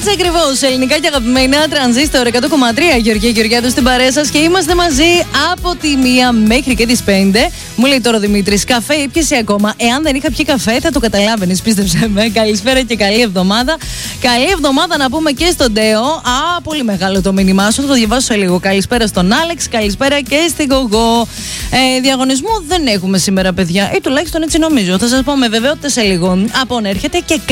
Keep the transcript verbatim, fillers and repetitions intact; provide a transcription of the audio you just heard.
Έτσι ακριβώς, ελληνικά και αγαπημένα τρανζίστορ εκατό κόμμα τρία. Γεωργία Γεωργιάδου στην παρέα σας και είμαστε μαζί από τη μία μέχρι και τις πέντε. Μου λέει τώρα ο Δημήτρης, καφέ ή πιες ακόμα? Εάν δεν είχα πιει καφέ, θα το καταλάβαινες, πίστεψε με. Καλησπέρα και καλή εβδομάδα. Καλή εβδομάδα να πούμε και στον Τέο. Α, πολύ μεγάλο το μήνυμά σου, θα το διαβάσω σε λίγο. Καλησπέρα στον Άλεξ, καλησπέρα και στην Γογό. Ε, διαγωνισμό δεν έχουμε σήμερα, παιδιά, ή τουλάχιστον έτσι νομίζω. Θα σας πω με βεβαιότητα σε λίγο. Από έρχεται και